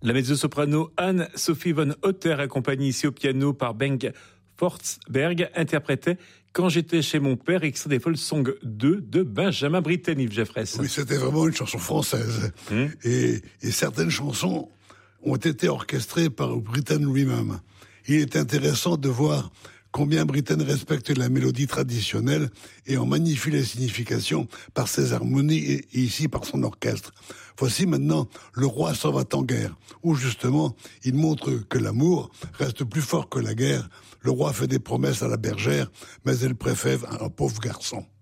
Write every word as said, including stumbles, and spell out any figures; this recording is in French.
La mezzo-soprano Anne-Sophie von Otter, accompagnée ici au piano par Bengt Forsberg, interprétait « Quand j'étais chez mon père », extrait des Folksong deux de Benjamin Britten, Yves Jeffress. Oui, c'était vraiment une chanson française. Mmh. Et, et certaines chansons ont été orchestrées par Britten lui-même. Il est intéressant de voir combien Britten respecte la mélodie traditionnelle et en magnifie les significations par ses harmonies et, et ici par son orchestre. Voici maintenant Le roi s'en va en guerre, où justement il montre que l'amour reste plus fort que la guerre. Le roi fait des promesses à la bergère, mais elle préfère un pauvre garçon.